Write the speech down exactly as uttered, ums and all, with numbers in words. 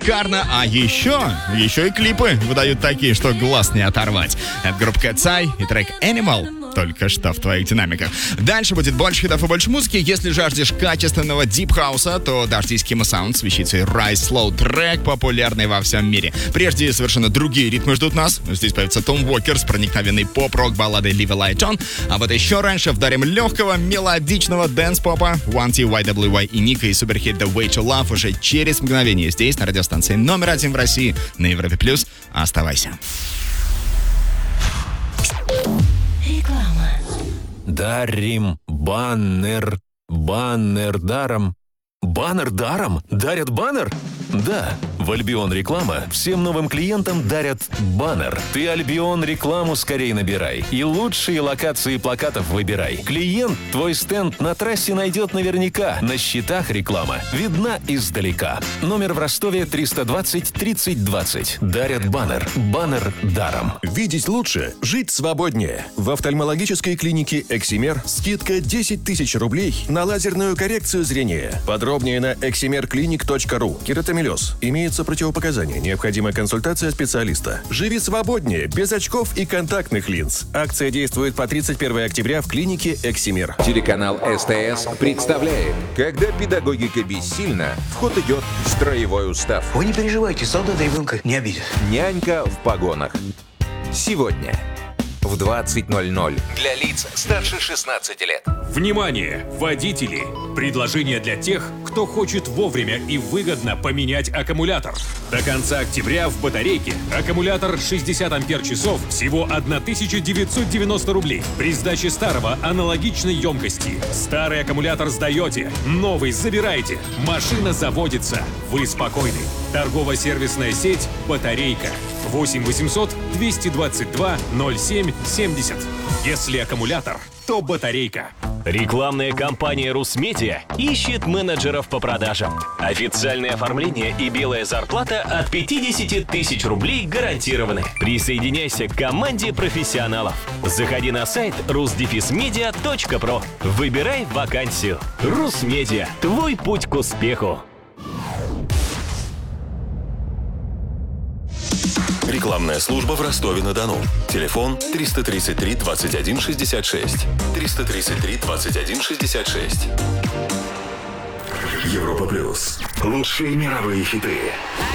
шикарно. А еще, еще и клипы выдают такие, что глаз не оторвать. Это группа Cat's Eye и трек Animal. Только что в твоих динамиках. Дальше будет больше хитов и больше музыки. Если жаждешь качественного дипхауса, то дождись Kimo Sound с вещицей Rise Slow, трек, популярный во всем мире. Прежде совершенно другие ритмы ждут нас. Здесь появится Том Уокер с проникновенной поп-рок балладой Leave a Light On. А вот еще раньше вдарим легкого, мелодичного дэнс-попа One T, Y W Y и Ника и суперхит The Way to Love уже через мгновение здесь, на радиостанции номер один в России, на Европе Плюс. Оставайся. Дарим баннер, баннер даром. Баннер даром? Дарят баннер? Да, в Альбион Реклама всем новым клиентам дарят баннер. Ты Альбион Рекламу скорее набирай и лучшие локации плакатов выбирай. Клиент твой стенд на трассе найдет наверняка. На счетах реклама видна издалека. Номер в Ростове триста двадцать тридцать двадцать. Дарят баннер. Баннер даром. Видеть лучше, жить свободнее. В офтальмологической клинике «Эксимер» скидка десять тысяч рублей на лазерную коррекцию зрения. Подробнее на эксимер клиник точка ру. Кератомелез. Имеются противопоказания. Необходима консультация специалиста. Живи свободнее, без очков и контактных линз. Акция действует по тридцать первого октября в клинике «Эксимер». Телеканал СТС представляет: когда педагогика бессильна, в ход идет строевой устав. Вы не переживайте, солдат ребенка не обидит. Нянька в погонах. Сегодня в двадцать ноль ноль для лиц старше шестнадцати лет. Внимание, водители! Предложение для тех, кто хочет вовремя и выгодно поменять аккумулятор. До конца октября в батарейке аккумулятор шестьдесят ампер-часов всего тысяча девятьсот девяносто рублей. При сдаче старого аналогичной емкости. Старый аккумулятор сдаете, новый забираете. Машина заводится. Вы спокойны. Торгово-сервисная сеть «Батарейка». восемь восемьсот двести двадцать два ноль семь семьдесят. Если аккумулятор, то батарейка. Рекламная кампания «Русмедиа» ищет менеджеров по продажам. Официальное оформление и белая зарплата от пятьдесят тысяч рублей гарантированы. Присоединяйся к команде профессионалов. Заходи на сайт рус медиа точка про. Выбирай вакансию. «Русмедиа» – твой путь к успеху. Рекламная служба в Ростове-на-Дону. Телефон триста тридцать три двадцать один шестьдесят шесть. триста тридцать три двадцать один шестьдесят шесть. Европа Плюс. Лучшие мировые хиты.